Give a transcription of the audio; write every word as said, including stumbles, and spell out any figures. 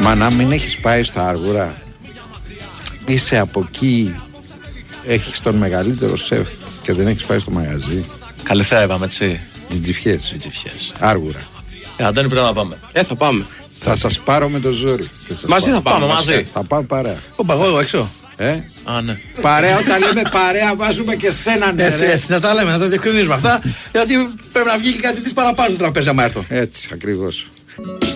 Μα να μην έχεις πάει στα Άργουρα, είσαι από εκεί, έχεις τον μεγαλύτερο σεφ και δεν έχεις πάει στο μαγαζί. Καλυθέα είπαμε, έτσι. Τζιτζιφιές. Τζιτζιφιές. Άργουρα. Ε, Αντώνη, πρέπει να πάμε. Ε, θα πάμε. Θα σας πάρω με το ζόρι. Μαζί θα πάμε, μαζί. Θα πάμε παρέα. Ωπα, εγώ εδώ έξω. Ε? Α, ναι. Παρέα, όταν λέμε παρέα, βάζουμε και σένα, ναι. Έτσι, έτσι, να τα λέμε, να τα διευκρινίζουμε αυτά. Γιατί πρέπει να βγει και κάτι της παραπάνω στο τραπέζι, άμα έρθω. Έτσι, ακριβώς.